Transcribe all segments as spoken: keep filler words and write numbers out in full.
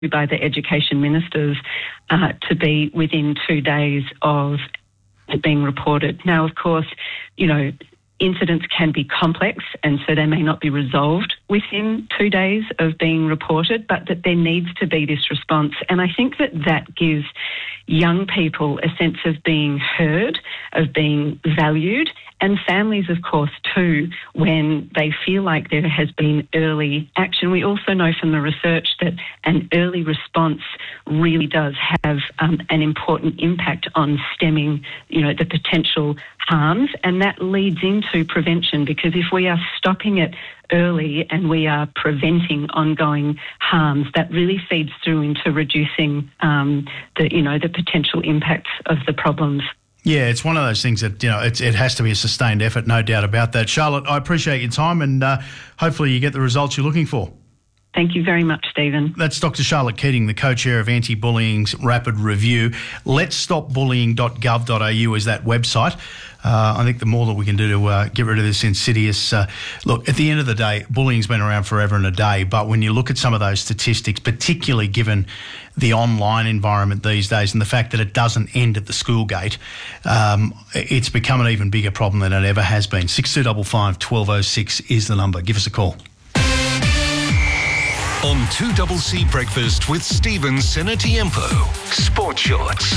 by the education ministers uh, to be within two days of it being reported. Now, of course, you know, incidents can be complex, and so they may not be resolved within two days of being reported, but that there needs to be this response. And I think that that gives young people a sense of being heard, of being valued, and families, of course, too, when they feel like there has been early action. We also know from the research that an early response really does have um, an important impact on stemming, you know, the potential harms, and that leads into prevention, because if we are stopping it early and we are preventing ongoing harms, that really feeds through into reducing um, the, you know, the potential impacts of the problems. Yeah, it's one of those things that, you know, it's, it has to be a sustained effort, no doubt about that. Charlotte, I appreciate your time, and uh, hopefully you get the results you're looking for. Thank you very much, Stephen. That's Doctor Charlotte Keating, the co-chair of Anti-Bullying's Rapid Review. let's stop bullying dot gov dot a u is that website. Uh, I think the more that we can do to uh, get rid of this insidious... Uh, look, at the end of the day, bullying's been around forever and a day, but when you look at some of those statistics, particularly given the online environment these days and the fact that it doesn't end at the school gate, um, it's become an even bigger problem than it ever has been. six two five five, one two oh six is the number. Give us a call. On two C C Breakfast with Stephen Senatiempo. Sports Shorts.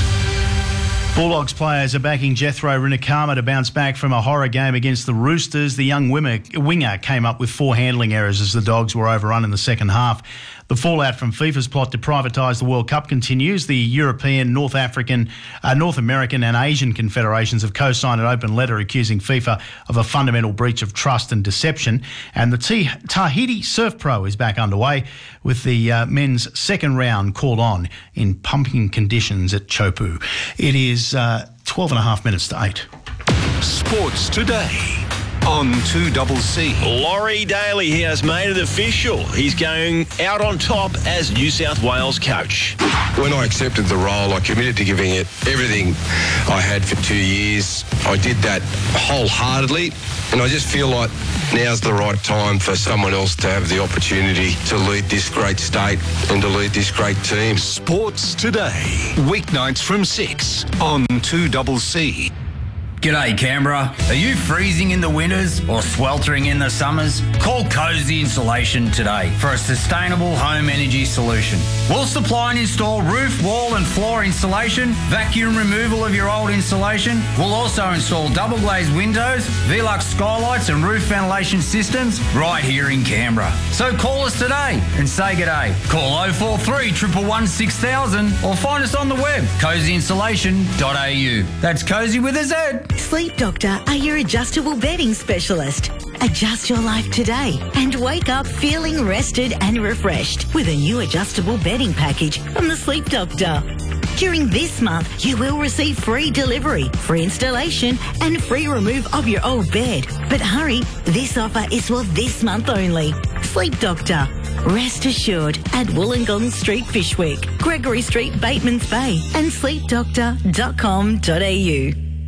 Bulldogs players are backing Jethro Rinakama to bounce back from a horror game against the Roosters. The young winger came up with four handling errors as the Dogs were overrun in the second half. The fallout from FIFA's plot to privatise the World Cup continues. The European, North African, uh, North American and Asian confederations have co-signed an open letter accusing FIFA of a fundamental breach of trust and deception. And the T- Tahiti Surf Pro is back underway with the uh, men's second round called on in pumping conditions at Chopu. It is uh, twelve and a half minutes to eight. Sports Today on two C C. Laurie Daly, he has made it official. He's going out on top as New South Wales coach. When I accepted the role, I committed to giving it everything I had for two years. I did that wholeheartedly, and I just feel like now's the right time for someone else to have the opportunity to lead this great state and to lead this great team. Sports Today, weeknights from six on two C C. G'day Canberra. Are you freezing in the winters or sweltering in the summers? Call Cozy Insulation today for a sustainable home energy solution. We'll supply and install roof, wall and floor insulation, vacuum removal of your old insulation. We'll also install double glazed windows, Velux skylights and roof ventilation systems right here in Canberra. So call us today and say g'day. Call oh four three, one one one, six thousand or find us on the web, cozy insulation dot a u. That's Cozy with a Z. Sleep Doctor are your adjustable bedding specialist. Adjust your life today and wake up feeling rested and refreshed with a new adjustable bedding package from the Sleep Doctor. During this month, you will receive free delivery, free installation and free remove of your old bed. But hurry, this offer is for this month only. Sleep Doctor. Rest assured at Wollongong Street, Fyshwick, Gregory Street, Batemans Bay and sleep doctor dot com dot a u.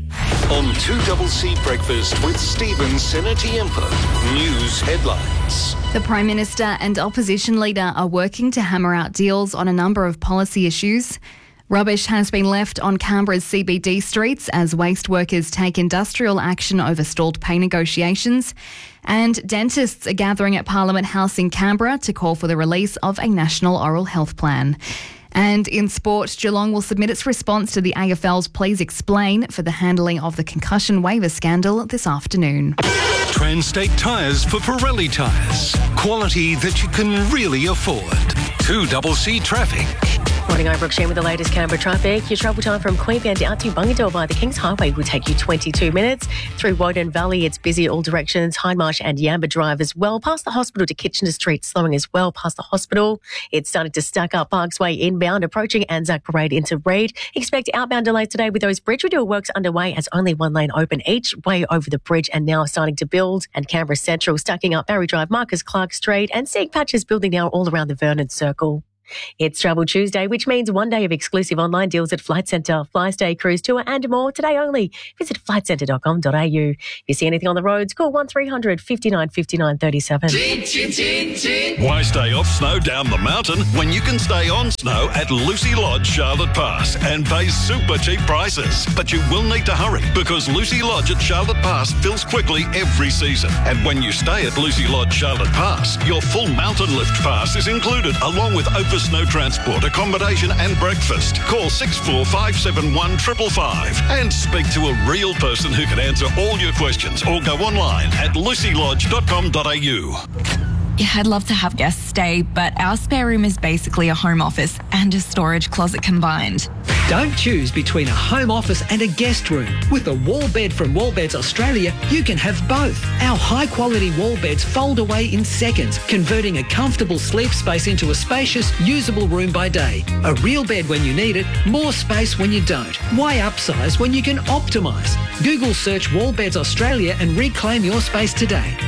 On two C C Breakfast with Stephen Senatiempo. News headlines. The Prime Minister and opposition leader are working to hammer out deals on a number of policy issues. Rubbish has been left on Canberra's C B D streets as waste workers take industrial action over stalled pay negotiations. And dentists are gathering at Parliament House in Canberra to call for the release of a national oral health plan. And in sport, Geelong will submit its response to the A F L's Please Explain for the handling of the concussion waiver scandal this afternoon. Transtate Tyres for Pirelli tyres. Quality that you can really afford. two C C traffic. Morning, I'm Brooke Sheen with the latest Canberra traffic. Your travel time from Queanbeyan out to Bungendore via the Kings Highway will take you twenty-two minutes. Through Woden Valley, it's busy all directions. Hindmarsh and Yamba Drive as well. Past the hospital to Kitchener Street, slowing as well past the hospital. It's starting to stack up Parks Way inbound, approaching Anzac Parade into Reid. Expect outbound delays today with those bridge renewal works underway as only one lane open each way over the bridge and now starting to build. And Canberra Central stacking up Barry Drive, Marcus Clark Street and seeing patches building now all around the Vernon Circle. It's Travel Tuesday, which means one day of exclusive online deals at Flight Centre, Flystay, Cruise Tour and more today only. Visit flight centre dot com dot a u. If you see anything on the roads, call one three hundred fifty-nine fifty-nine thirty-seven. Why stay off snow down the mountain when you can stay on snow at Lucy Lodge, Charlotte Pass and pay super cheap prices? But you will need to hurry because Lucy Lodge at Charlotte Pass fills quickly every season. And when you stay at Lucy Lodge, Charlotte Pass, your full mountain lift pass is included along with over snow transport, accommodation and breakfast. Call six four five seven one five five five and speak to a real person who can answer all your questions or go online at lucy lodge dot com dot a u. Yeah, I'd love to have guests stay, but our spare room is basically a home office and a storage closet combined. Don't choose between a home office and a guest room. With a wall bed from Wallbeds Australia, you can have both. Our high-quality wall beds fold away in seconds, converting a comfortable sleep space into a spacious, usable room by day. A real bed when you need it, more space when you don't. Why upsize when you can optimise? Google search Wallbeds Australia and reclaim your space today.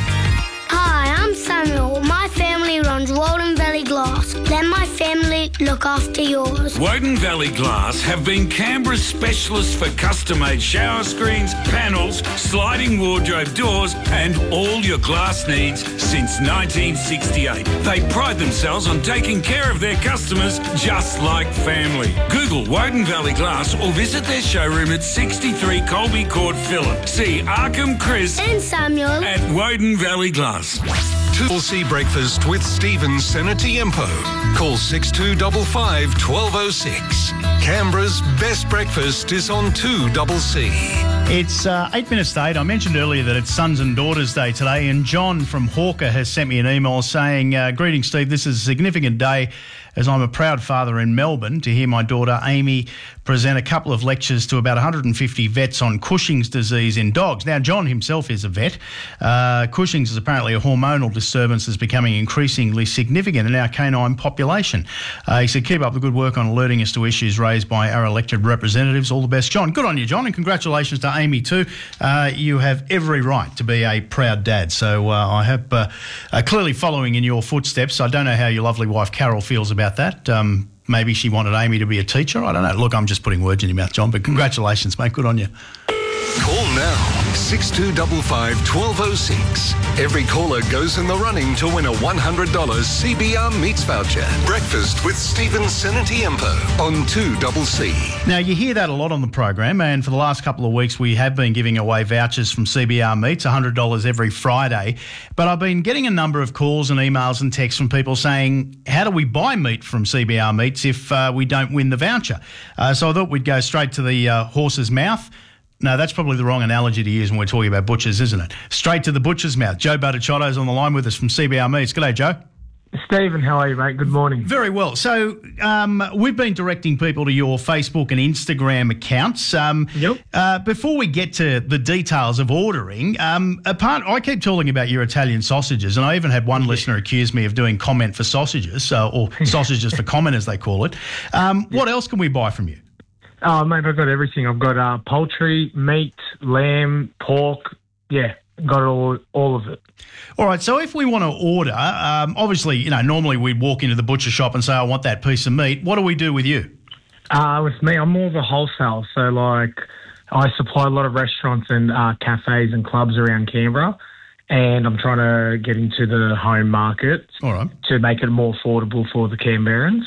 Hi, I'm Samuel. My family runs Walden Valley Glass. Let my family look after yours. Woden Valley Glass have been Canberra's specialists for custom-made shower screens, panels, sliding wardrobe doors and all your glass needs since nineteen sixty-eight. They pride themselves on taking care of their customers just like family. Google Woden Valley Glass or visit their showroom at sixty-three Colby Court, Phillip. See Arkham, Chris and Samuel at Woden Valley Glass. two double C Breakfast with Stephen Senatiempo. Call six two five five, one two zero six. Canberra's best breakfast is on two double C. It's uh, eight minutes to eight. I mentioned earlier that it's Sons and Daughters Day today, and John from Hawker has sent me an email saying, uh, greetings, Steve. This is a significant day as I'm a proud father in Melbourne to hear my daughter Amy present a couple of lectures to about one hundred fifty vets on Cushing's disease in dogs. Now, John himself is a vet. Uh, Cushing's is apparently a hormonal disturbance that's becoming increasingly significant in our canine population. Uh, he said, keep up the good work on alerting us to issues raised by our elected representatives. All the best, John. Good on you, John, and congratulations to Amy too. Uh, you have every right to be a proud dad. So uh, I hope uh, uh, clearly following in your footsteps. I don't know how your lovely wife Carol feels about that. Um, maybe she wanted Amy to be a teacher. I don't know. Look, I'm just putting words in your mouth, John, but congratulations, mate. Good on you. Call now, six two five five, one two zero six. Every caller goes in the running to win a one hundred dollars C B R Meats voucher. Breakfast with Stephen Senatiempo on two double C. Now, you hear that a lot on the program, and for the last couple of weeks we have been giving away vouchers from C B R Meats, one hundred dollars every Friday. But I've been getting a number of calls and emails and texts from people saying, how do we buy meat from C B R Meats if uh, we don't win the voucher? Uh, so I thought we'd go straight to the uh, horse's mouth. No, that's probably the wrong analogy to use when we're talking about butchers, isn't it? Straight to the butcher's mouth. Joe Buttichotto's on the line with us from C B R Meats. G'day, Joe. Stephen, how are you, mate? Good morning. Very well. So um, we've been directing people to your Facebook and Instagram accounts. Um, yep. Uh, before we get to the details of ordering, um, apart, I keep talking about your Italian sausages, and I even had one yeah. listener accuse me of doing comment for sausages, uh, or sausages for comment, as they call it. Um, yeah. What else can we buy from you? Oh, mate, I've got everything. I've got uh, poultry, meat, lamb, pork. Yeah, got all all of it. All right, so if we want to order, um, obviously, you know, normally we'd walk into the butcher shop and say, I want that piece of meat. What do we do with you? Uh, with me, I'm more of a wholesale. So, like, I supply a lot of restaurants and uh, cafes and clubs around Canberra, and I'm trying to get into the home market all right. to make it more affordable for the Canberrans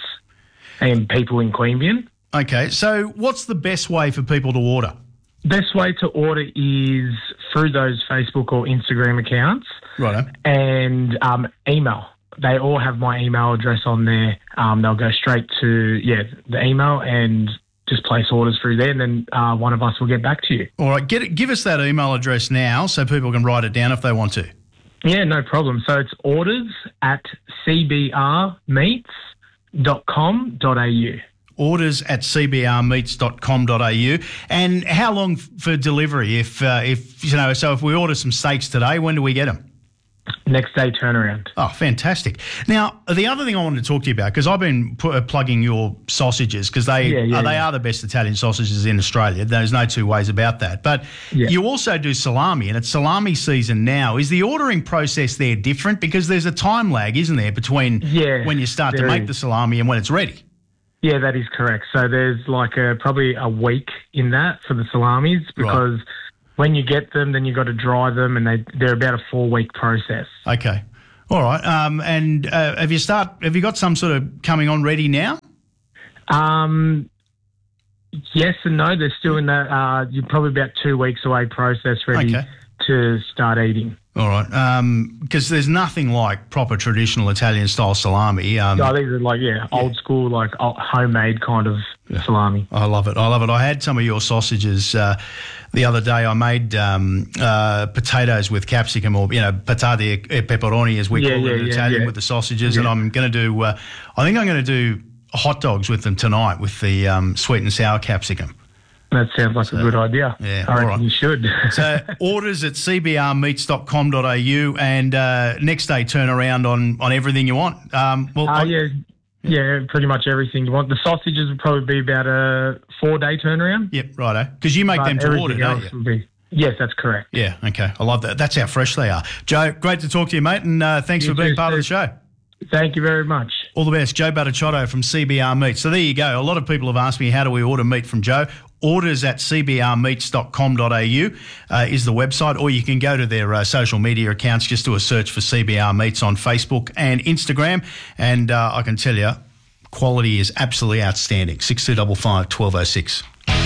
and people in Queanbeyan. Okay, so what's the best way for people to order? Best way to order is through those Facebook or Instagram accounts. Right. And um, email. They all have my email address on there. Um, they'll go straight to, yeah, the email and just place orders through there, and then uh, one of us will get back to you. All right, get it, give us that email address now so people can write it down if they want to. Yeah, no problem. So it's orders at c b r meats dot com dot a u. Orders at c b r meats dot com dot a u. And how long for delivery? If uh, if you know, so if we order some steaks today, when do we get them? next day turnaround. Oh, fantastic. Now, the other thing I wanted to talk to you about, because I've been pu- uh, plugging your sausages, because they, Yeah, yeah, uh, they yeah. are the best Italian sausages in Australia. There's no two ways about that. But Yeah. you also do salami, and it's salami season now. Is the ordering process there different? Because there's a time lag, isn't there, between Yeah, when you start to there make is. the salami and when it's ready? Yeah, that is correct. So there's like a, probably a week in that for the salamis because when you get them, then you've got to dry them, and they, they're about a four-week process. Okay. All right. Um, and uh, have you start? Have you got some sort of coming on ready now? Um, yes and no. They're still in that, uh, you're probably about two weeks away process ready Okay. to start eating. All right. Because there's nothing like proper traditional Italian style salami. Um, No, these are like, yeah, old school, like old, homemade kind of salami. I love it. I love it. I had some of your sausages uh, the other day. I made um, uh, potatoes with capsicum, or, you know, patate e pepperoni, as we Yeah, call yeah, it in yeah, Italian, yeah. with the sausages. And Yeah. I'm going to do, uh, I think I'm going to do hot dogs with them tonight with the um, sweet and sour capsicum. That sounds like a good idea. Yeah, I all reckon right. you should. So orders at c b r meats dot com dot a u and uh, next day turnaround on, on everything you want. Um, well, Uh, I- yeah, yeah, pretty much everything you want. The sausages would probably be about a four-day turnaround. Yep, righto. Because you make But them to everything order, don't else you? would be- Yes, that's correct. Yeah, okay. I love that. That's how fresh they are. Joe, great to talk to you, mate, and uh, thanks You for being too, part of the Steve. show. Thank you very much. All the best. Joe Battachotto from C B R Meats. So there you go. A lot of people have asked me, how do we order meat from Joe? Orders at c b r meats dot com dot a u uh, is the website, or you can go to their uh, social media accounts. Just do a search for C B R Meats on Facebook and Instagram, and uh, I can tell you, quality is absolutely outstanding. six two five five, one two oh six.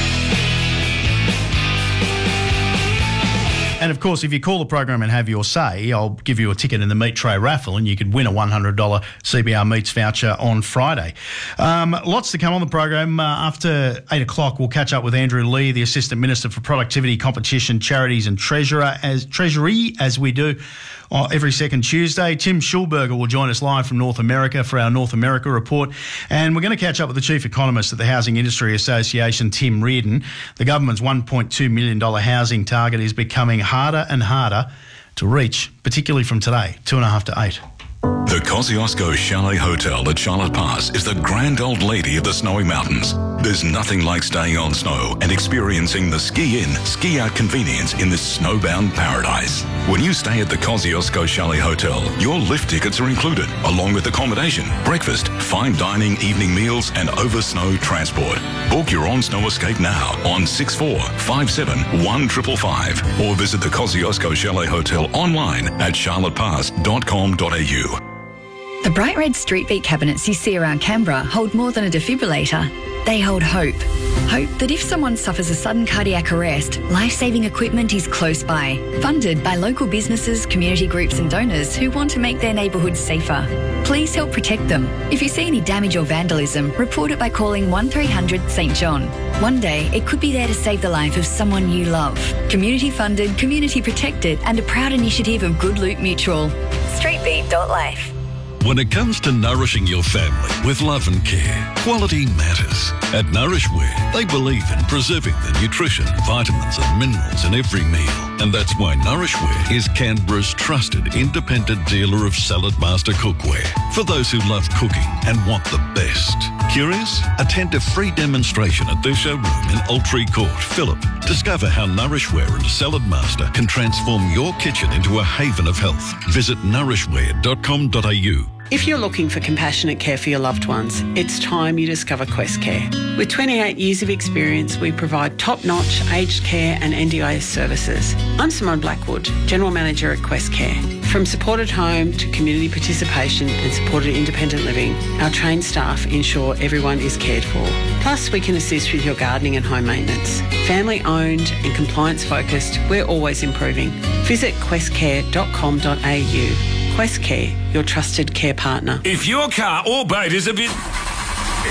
And of course, if you call the program and have your say, I'll give you a ticket in the Meat Tray raffle, and you could win a one hundred dollars C B R Meats voucher on Friday. Um, lots to come on the program. Uh, after eight o'clock, we'll catch up with Andrew Lee, the Assistant Minister for Productivity, Competition, Charities and Treasurer, as Treasury, as we do uh, every second Tuesday. Tim Schulberger will join us live from North America for our North America report. And we're going to catch up with the Chief Economist at the Housing Industry Association, Tim Reardon. The government's one point two million dollars housing target is becoming harder and harder to reach, particularly from today, two and a half to eight. The Kosciuszko Chalet Hotel at Charlotte Pass is the grand old lady of the snowy mountains. There's nothing like staying on snow and experiencing the ski-in, ski-out convenience in this snowbound paradise. When you stay at the Kosciuszko Chalet Hotel, your lift tickets are included, along with accommodation, breakfast, fine dining, evening meals, and over-snow transport. Book your on-snow escape now on six four five seven one five five five or visit the Kosciuszko Chalet Hotel online at charlotte pass dot com dot a u. The bright red street beat cabinets you see around Canberra hold more than a defibrillator. They hold hope. Hope that if someone suffers a sudden cardiac arrest, life-saving equipment is close by. Funded by local businesses, community groups and donors who want to make their neighbourhoods safer. Please help protect them. If you see any damage or vandalism, report it by calling one three hundred St John. One day, it could be there to save the life of someone you love. Community funded, community protected and a proud initiative of Good Loot Mutual. streetbeat dot life. When it comes to nourishing your family with love and care, quality matters. At Nourishware, they believe in preserving the nutrition, vitamins and minerals in every meal. And that's why Nourishware is Canberra's trusted independent dealer of Salad Master cookware. For those who love cooking and want the best. Curious? Attend a free demonstration at their showroom in Altree Court, Phillip. Discover how Nourishware and Salad Master can transform your kitchen into a haven of health. Visit nourishware dot com dot a u. If you're looking for compassionate care for your loved ones, it's time you discover Quest Care. With twenty-eight years of experience, we provide top-notch aged care and N D I S services. I'm Simone Blackwood, General Manager at Quest Care. From supported home to community participation and supported independent living, our trained staff ensure everyone is cared for. Plus, we can assist with your gardening and home maintenance. Family-owned and compliance-focused, we're always improving. Visit quest care dot com dot a u. Quest Care, your trusted care partner. If your car or boat is a bit uh,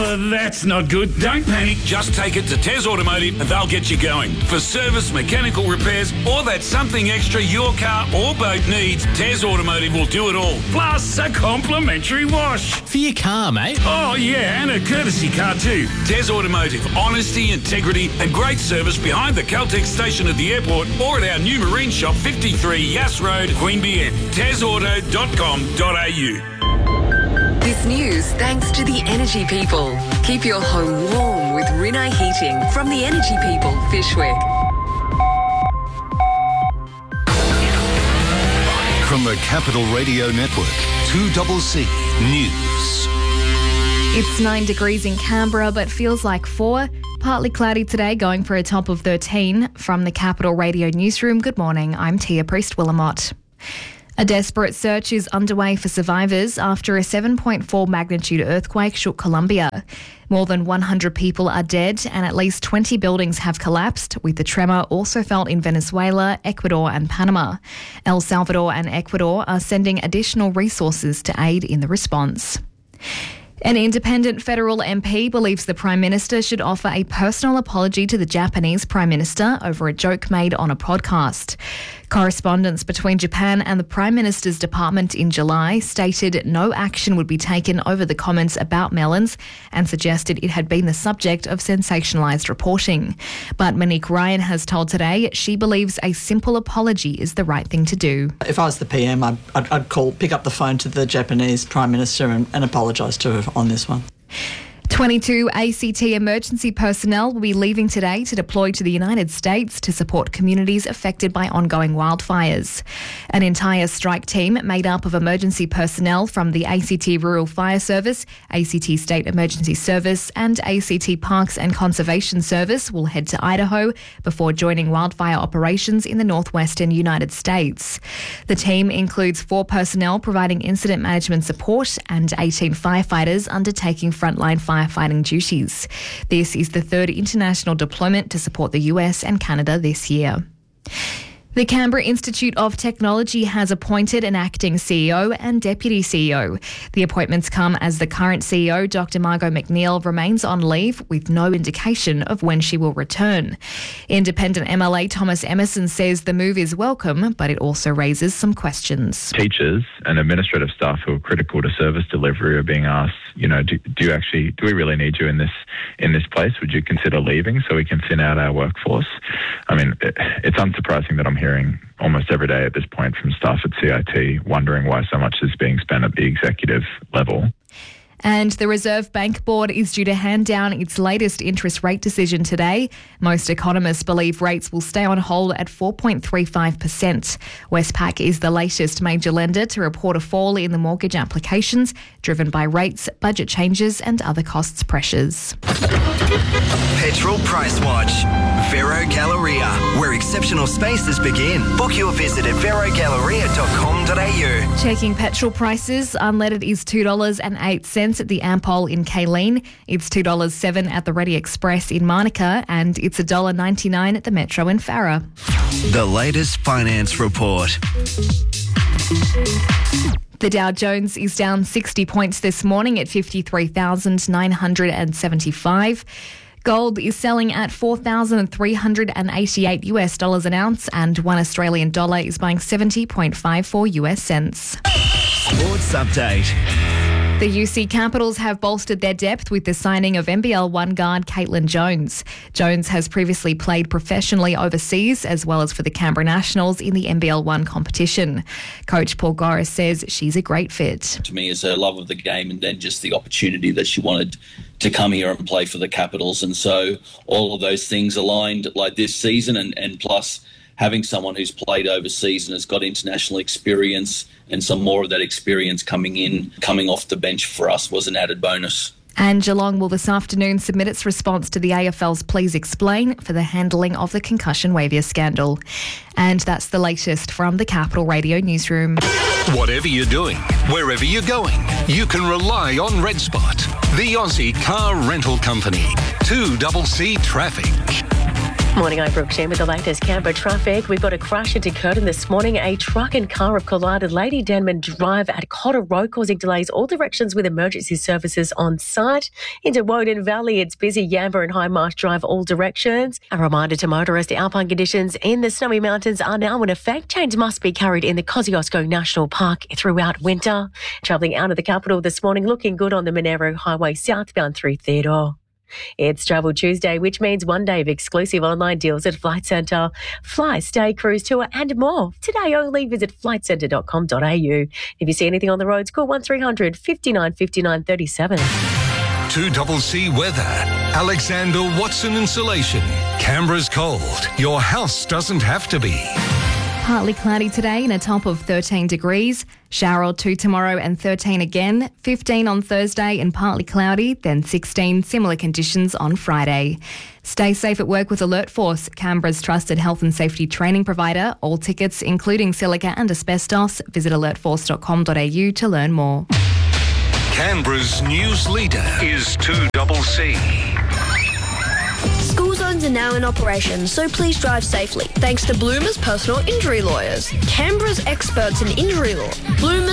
Oh, that's not good. Don't panic. Just take it to Tez Automotive and they'll get you going. For service, mechanical repairs, or that something extra your car or boat needs, Tez Automotive will do it all. Plus a complimentary wash. For your car, mate. Oh, yeah, and a courtesy car too. Tez Automotive. Honesty, integrity and great service behind the Caltex station at the airport or at our new marine shop, fifty-three Yass Road, Queanbeyan. tez auto dot com dot a u. This news thanks to the Energy People. Keep your home warm with Rinnai Heating from the Energy People, Fishwick. From the Capital Radio Network, two C C News. It's nine degrees in Canberra, but feels like four. Partly cloudy today, going for a top of thirteen. From the Capital Radio Newsroom, good morning. I'm Tia Priest-Willamott. A desperate search is underway for survivors after a seven point four magnitude earthquake shook Colombia. More than one hundred people are dead and at least twenty buildings have collapsed, with the tremor also felt in Venezuela, Ecuador and Panama. El Salvador and Ecuador are sending additional resources to aid in the response. An independent federal M P believes the Prime Minister should offer a personal apology to the Japanese Prime Minister over a joke made on a podcast. Correspondence between Japan and the Prime Minister's department in July stated no action would be taken over the comments about melons and suggested it had been the subject of sensationalised reporting. But Monique Ryan has told Today she believes a simple apology is the right thing to do. If I was the P M, I'd, I'd, I'd call, pick up the phone to the Japanese Prime Minister and, and apologise to her on this one. twenty-two A C T emergency personnel will be leaving today to deploy to the United States to support communities affected by ongoing wildfires. An entire strike team made up of emergency personnel from the A C T Rural Fire Service, A C T State Emergency Service and A C T Parks and Conservation Service will head to Idaho before joining wildfire operations in the northwestern United States. The team includes four personnel providing incident management support and eighteen firefighters undertaking frontline fire firefighting duties. This is the third international deployment to support the U S and Canada this year. The Canberra Institute of Technology has appointed an acting C E O and deputy C E O. The appointments come as the current C E O, Doctor Margot McNeil, remains on leave with no indication of when she will return. Independent M L A Thomas Emerson says the move is welcome, but it also raises some questions. Teachers and administrative staff who are critical to service delivery are being asked, you know, do, do you actually, do we really need you in this in this place? Would you consider leaving so we can thin out our workforce? I mean, it, it's unsurprising that I'm hearing almost every day at this point from staff at C I T wondering why so much is being spent at the executive level. And the Reserve Bank Board is due to hand down its latest interest rate decision today. Most economists believe rates will stay on hold at four point three five percent. Westpac is the latest major lender to report a fall in the mortgage applications, driven by rates, budget changes and other costs pressures. Petrol Price Watch. Vero Galleria, where exceptional spaces begin. Book your visit at vero galleria dot com dot a u. Checking petrol prices, unleaded is two dollars and eight cents at the Ampol in Kayleen. It's two dollars and seven cents at the Ready Express in Monica, and it's one dollar ninety-nine at the Metro in Farrer. The latest finance report. The Dow Jones is down sixty points this morning at fifty-three thousand nine hundred seventy-five. Gold is selling at four thousand three hundred eighty-eight US dollars an ounce, and one Australian dollar is buying seventy point five four US cents. Sports update. The U C Capitals have bolstered their depth with the signing of N B L one guard Caitlin Jones. Jones has previously played professionally overseas as well as for the Canberra Nationals in the N B L one competition. Coach Paul Goris says she's a great fit. To me, it's her love of the game and then just the opportunity that she wanted to come here and play for the Capitals. And so all of those things aligned like this season, and, and plus having someone who's played overseas and has got international experience and some more of that experience coming in, coming off the bench for us was an added bonus. And Geelong will this afternoon submit its response to the A F L's Please Explain for the handling of the concussion waiver scandal. And that's the latest from the Capital Radio Newsroom. Whatever you're doing, wherever you're going, you can rely on Red Spot, the Aussie car rental company. two C C Traffic. Morning, I'm Brooke Chen with the latest Canberra traffic. We've got a crash into Curtin this morning. A truck and car have collided Lady Denman Drive at Cotter Road, causing delays all directions with emergency services on site. Into Woden Valley, it's busy Yamba and High Marsh Drive all directions. A reminder to motorists, the alpine conditions in the Snowy Mountains are now in effect. Chains must be carried in the Kosciuszko National Park throughout winter. Travelling out of the capital this morning, looking good on the Monero Highway southbound through Theodore. It's Travel Tuesday, which means one day of exclusive online deals at Flight Centre. Fly, stay, cruise tour and more. Today only, visit flight centre dot com dot a u. If you see anything on the roads, call one three hundred, fifty-nine, fifty-nine, thirty-seven. two C C weather. Alexander Watson Insulation. Canberra's cold. Your house doesn't have to be. Partly cloudy today and a top of thirteen degrees. Shower or two tomorrow and thirteen again. fifteen on Thursday and partly cloudy, then sixteen. Similar conditions on Friday. Stay safe at work with Alert Force, Canberra's trusted health and safety training provider. All tickets, including silica and asbestos, visit alert force dot com dot a u to learn more. Canberra's news leader is two C C. School zones are now in operation, so please drive safely. Thanks to Bloomer's personal injury lawyers, Canberra's experts in injury law. Bloomer's